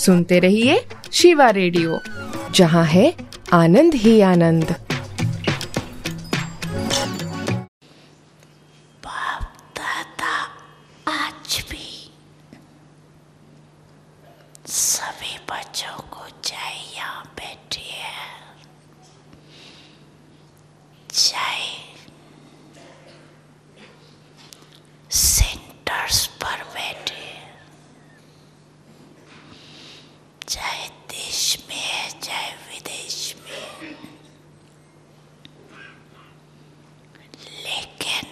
सुनते रहिए शिवा रेडियो, जहाँ है आनंद ही आनंद। बाप दादा आज भी सभी बच्चों को चाहे यहाँ बैठे हैं, चाहे सेंटर्स पर बैठे, चाहे देश में है चाहे विदेश में, लेकिन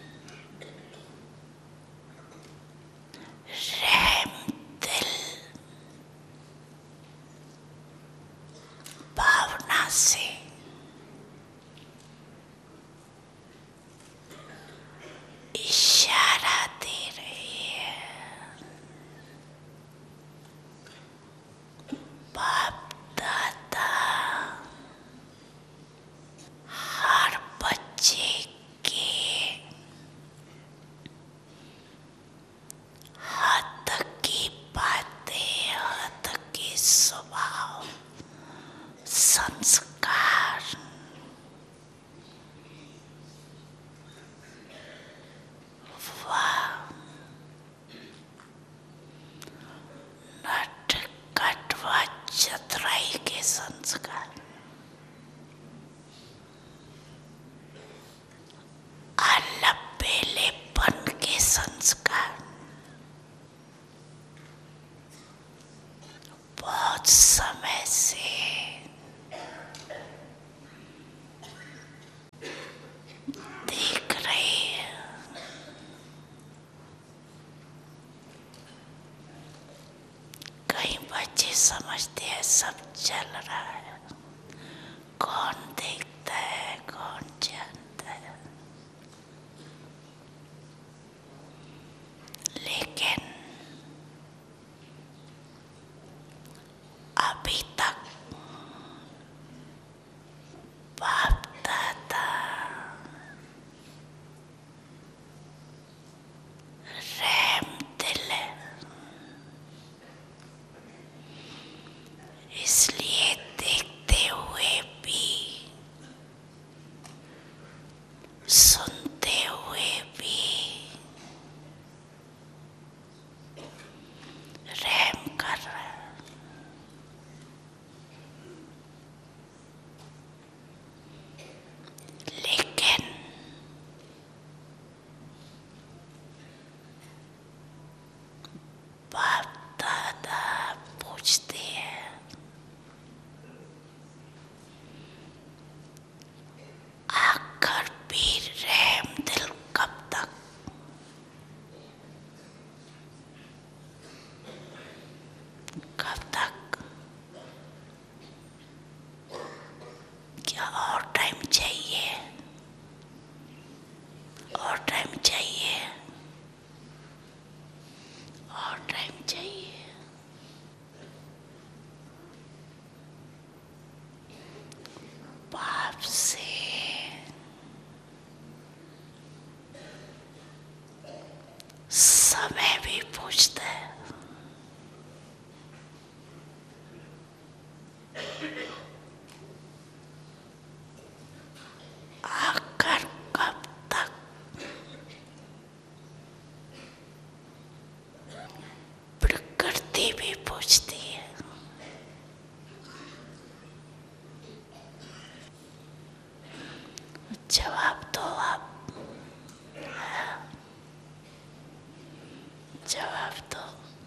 रहम दिल भावना से इशारा दे रही है। बाप दादा हर बच्चे के हद की बातें, हद के स्वभाव, संस्कार, नटखट व चतुराई के संस्कार, अलबेलेपन के संस्कार बहुत समय से देख रहे हैं। कई बच्चे समझते हैं सब चल रहा है, कौन देखता है, कौन जानता है, लेकिन अभी तक बाप दादा रहम दिल है, इसलिए देखते हुए भी, सुनते हुए भी रहम कर रहा है। लेकिन बाप दादा पूछते हैं, आखिर भी रहम दिल कब तक? कब तक? क्या और टाइम चाहिए? और टाइम चाहिए? और टाइम चाहिए? बाप से समय भी पूछता है। आखिर कब तक? प्रकृति भी पूछती है। जवाब दो आप, जवाब दो।